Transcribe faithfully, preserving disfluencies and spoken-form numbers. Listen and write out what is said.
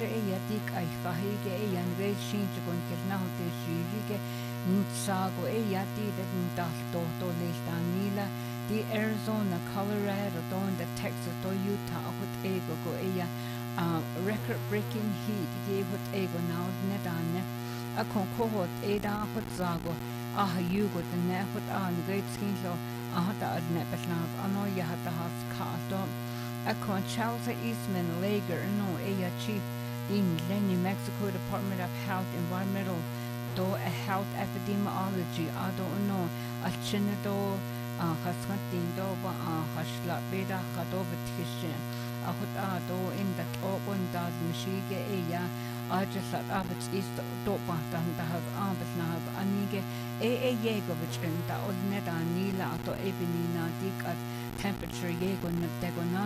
je e ya dik ai fahige e yan ve shinch kon kirna hote shivige nutsago e ya ti de ntal to to le tanila di Arizona, Colorado, don the Texas, do Utah, hot ego go e ya record breaking heat ge hot ego now nedane a kon kohot e da hot zago ah you go the ne hot an great skin so ah da ad ne beslav ano ya hata has ka do a kon Charles Eastman Lager no e ya chief in New Mexico Department of Health Environmental do a health epidemiology I don't know a chinado a hasgatin do ba a hasla beda khado betishin a hot a do in the open dad mishige e ya I just thought abits is do ba dan da have abits na have anige e e yego bich in da od net anila to ebinina dik at temperature yego net dego na